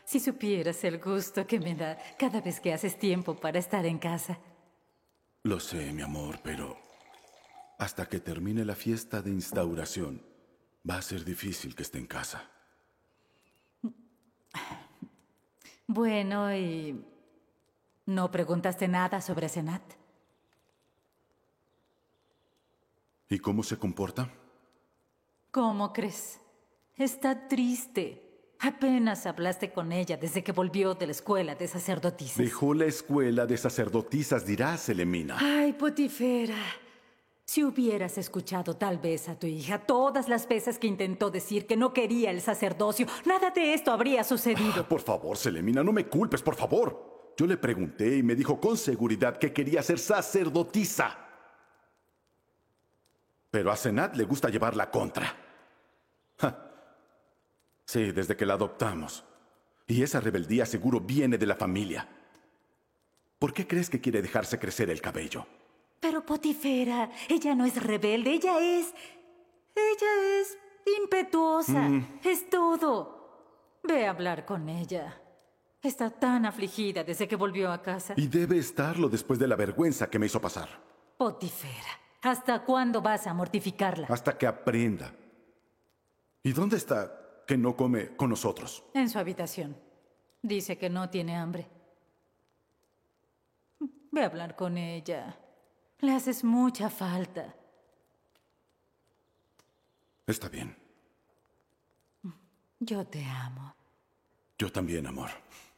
Si supieras el gusto que me da cada vez que haces tiempo para estar en casa. Lo sé, mi amor, pero hasta que termine la fiesta de instauración, va a ser difícil que esté en casa. Bueno, ¿y no preguntaste nada sobre Senat? ¿Y cómo se comporta? ¿Cómo crees? Está triste. Apenas hablaste con ella desde que volvió de la escuela de sacerdotisas. Dejó la escuela de sacerdotisas, dirá Selemina. Ay, Potifera. Si hubieras escuchado tal vez a tu hija todas las veces que intentó decir que no quería el sacerdocio, nada de esto habría sucedido. Por favor, Selemina, no me culpes, por favor. Yo le pregunté y me dijo con seguridad que quería ser sacerdotisa. Pero a Senat le gusta llevar la contra. Ja. Sí, desde que la adoptamos. Y esa rebeldía seguro viene de la familia. ¿Por qué crees que quiere dejarse crecer el cabello? Pero Potifera, ella no es rebelde, ella es impetuosa. Es todo. Ve a hablar con ella. Está tan afligida desde que volvió a casa. Y debe estarlo después de la vergüenza que me hizo pasar. Potifera, ¿hasta cuándo vas a mortificarla? Hasta que aprenda. ¿Y dónde está que no come con nosotros? En su habitación. Dice que no tiene hambre. Ve a hablar con ella. Le haces mucha falta. Está bien. Yo te amo. Yo también, amor.